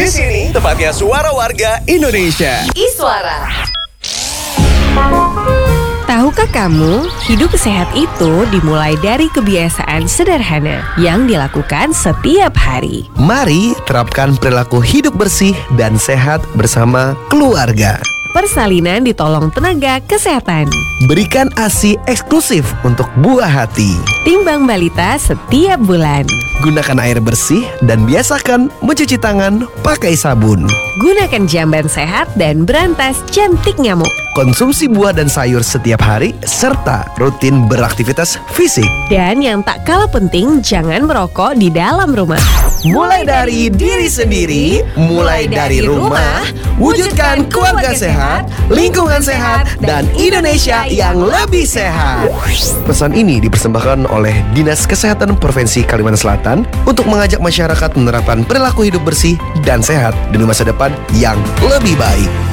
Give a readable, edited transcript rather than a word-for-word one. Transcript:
Di sini tempatnya suara warga Indonesia. Iswara. Tahukah kamu, hidup sehat itu dimulai dari kebiasaan sederhana yang dilakukan setiap hari. Mari terapkan perilaku hidup bersih dan sehat bersama keluarga. Persalinan ditolong tenaga kesehatan. Berikan ASI eksklusif untuk buah hati. Timbang balita setiap bulan. Gunakan air bersih dan biasakan mencuci tangan pakai sabun. Gunakan jamban sehat dan berantas jantik nyamuk. Konsumsi buah dan sayur setiap hari serta rutin beraktivitas fisik. Dan yang tak kalah penting, jangan merokok di dalam rumah. Mulai dari diri sendiri, mulai dari rumah, wujudkan keluarga sehat, lingkungan sehat, dan Indonesia yang lebih sehat. Pesan ini dipersembahkan oleh Dinas Kesehatan Provinsi Kalimantan Selatan untuk mengajak masyarakat menerapkan perilaku hidup bersih dan sehat demi masa depan yang lebih baik.